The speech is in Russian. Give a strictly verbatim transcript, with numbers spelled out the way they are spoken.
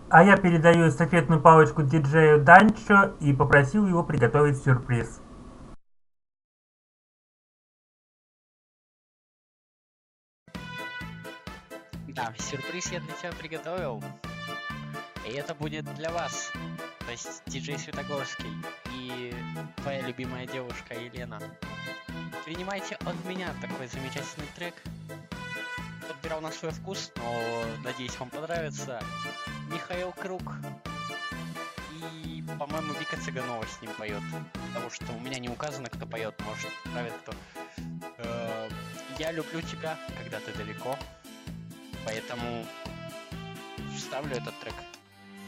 А я передаю эстафетную палочку диджею Данчо и попросил его приготовить сюрприз. Да, сюрприз я для тебя приготовил. И это будет для вас. То есть диджей Светогорский и твоя любимая девушка Елена. Принимайте от меня такой замечательный трек. Подбирал на свой вкус, но надеюсь, вам понравится. Михаил Круг. И, по-моему, Вика Цыганова с ним поет. Потому что у меня не указано, кто поет, может, правит кто. Э, Я люблю тебя, когда ты далеко. Поэтому вставлю этот трек.